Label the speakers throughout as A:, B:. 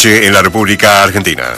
A: noche en la República Argentina.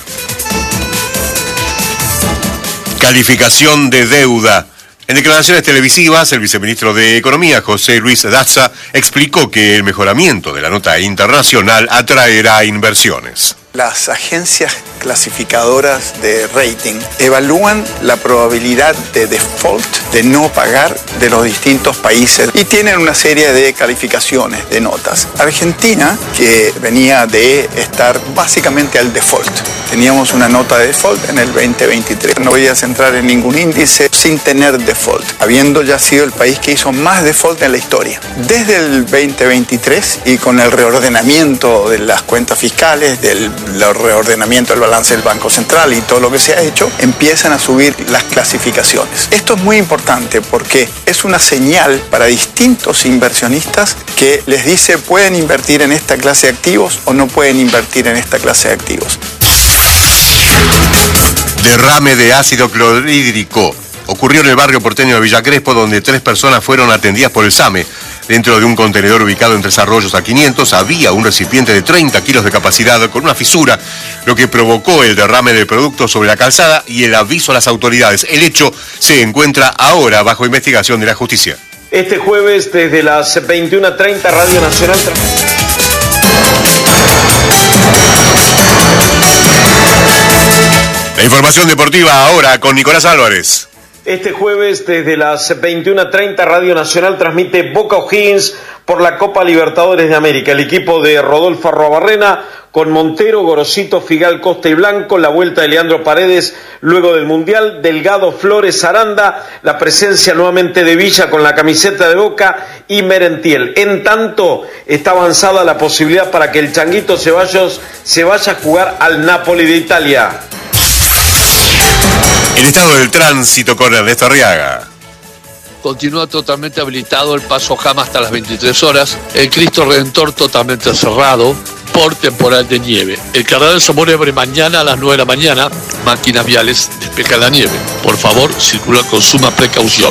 A: Calificación de deuda. En declaraciones televisivas, el viceministro de Economía, José Luis Daza, explicó que el mejoramiento de la nota internacional atraerá inversiones.
B: Las agencias clasificadoras de rating evalúan la probabilidad de default, de no pagar de los distintos países y tienen una serie de calificaciones, de notas. Argentina, que venía de estar básicamente al default, teníamos una nota de default en el 2023. No podías entrar en ningún índice sin tener default, habiendo ya sido el país que hizo más default en la historia. Desde el 2023 y con el reordenamiento de las cuentas fiscales, del reordenamiento del balance del Banco Central y todo lo que se ha hecho, empiezan a subir las clasificaciones. Esto es muy importante porque es una señal para distintos inversionistas que les dice pueden invertir en esta clase de activos o no pueden invertir en esta clase de activos.
A: Derrame de ácido clorhídrico ocurrió en el barrio porteño de Villa Crespo, donde 3 personas fueron atendidas por el SAME. Dentro de un contenedor ubicado en Tres Arroyos a 500 había un recipiente de 30 kilos de capacidad con una fisura, lo que provocó el derrame del producto sobre la calzada y el aviso a las autoridades. El hecho se encuentra ahora bajo investigación de la justicia.
C: Este jueves desde las 21:30 Radio Nacional.
A: La información deportiva ahora con Nicolás Álvarez.
C: Este jueves desde las 21:30 Radio Nacional transmite Boca O'Higgins por la Copa Libertadores de América. El equipo de Rodolfo Arruabarrena con Montero, Gorosito, Figal, Costa y Blanco, la vuelta de Leandro Paredes luego del Mundial, Delgado, Flores, Aranda, la presencia nuevamente de Villa con la camiseta de Boca y Merentiel. En tanto, está avanzada la posibilidad para que el Changuito Ceballos se vaya a jugar al Napoli de Italia.
A: El estado del tránsito con Ernesto Arriaga.
D: Continúa totalmente habilitado el paso Jama hasta las 23 horas. El Cristo Redentor totalmente cerrado por temporal de nieve. El Cardenal Zamora abre mañana a las 9 de la mañana. Máquinas viales despejan la nieve. Por favor, circula con suma precaución.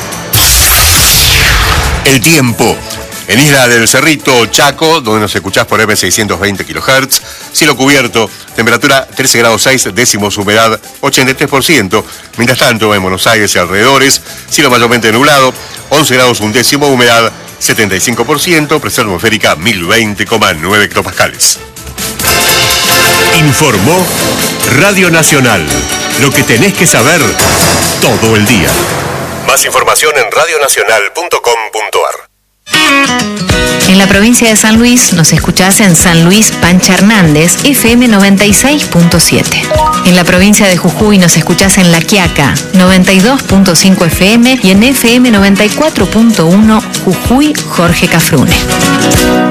A: El tiempo. En Isla del Cerrito, Chaco, donde nos escuchás por M620 kHz, cielo cubierto, temperatura 13 grados 6 décimos, humedad 83%. Mientras tanto, en Buenos Aires y alrededores, cielo mayormente nublado, 11 grados 1 décimo, humedad 75%, presión atmosférica 1020,9 hectopascales.
E: Informó Radio Nacional. Lo que tenés que saber todo el día.
A: Más información en radionacional.com.ar.
F: En la provincia de San Luis nos escuchás en San Luis Pancha Hernández, FM 96.7. En la provincia de Jujuy nos escuchás en La Quiaca, 92.5 FM y en FM 94.1 Jujuy Jorge Cafrune.